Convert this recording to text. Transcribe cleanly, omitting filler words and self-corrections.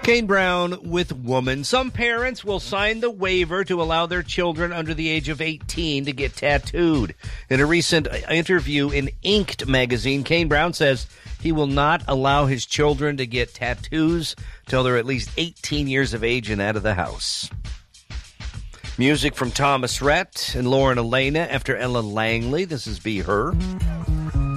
Kane Brown with Woman. Some parents will sign the waiver to allow their children under the age of 18 to get tattooed. In a recent interview in Inked magazine, Kane Brown says he will not allow his children to get tattoos till they're at least 18 years of age and out of the house. Music from Thomas Rhett and Lauren Elena after Ella Langley. This is Be Her.